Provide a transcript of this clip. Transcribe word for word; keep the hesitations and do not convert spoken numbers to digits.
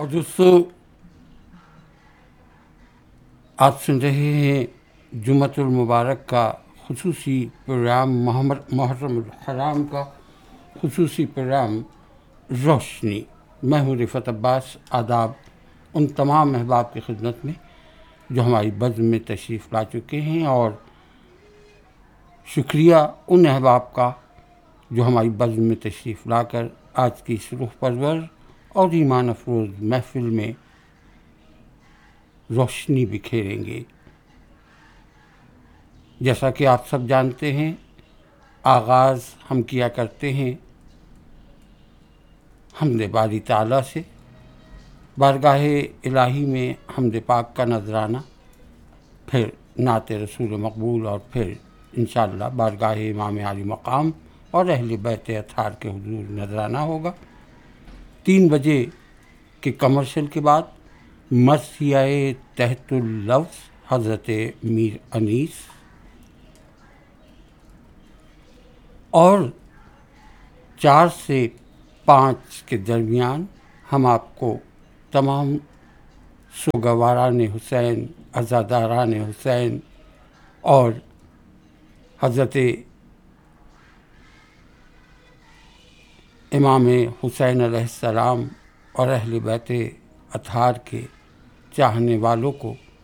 اور دوستو آپ سن رہے ہیں جمعۃ المبارک کا خصوصی پروگرام، محمد محرم الحرام کا خصوصی پروگرام روشنی۔ میں ہوں رفعت عباس۔ آداب ان تمام احباب کی خدمت میں جو ہماری بزم میں تشریف لا چکے ہیں، اور شکریہ ان احباب کا جو ہماری بزم میں تشریف لا کر آج کی اس روح پرور اور ایمان افروز محفل میں روشنی بکھیریں گے۔ جیسا کہ آپ سب جانتے ہیں، آغاز ہم کیا کرتے ہیں حمد باری تعالیٰ سے، بارگاہ الہی میں حمد پاک کا نذرانہ، پھر نعت رسول مقبول، اور پھر انشاءاللہ بارگاہ امام عالی مقام اور اہل بیت اطہار کے حضور نذرانہ ہوگا۔ تین بجے کے کمرشل کے بعد مرثیہ تحت اللفظ حضرت میر انیس، اور چار سے پانچ کے درمیان ہم آپ کو تمام سوگواران حسین، عزاداران حسین اور حضرت امام حسین علیہ السلام اور اہل بیت اطہار کے چاہنے والوں کو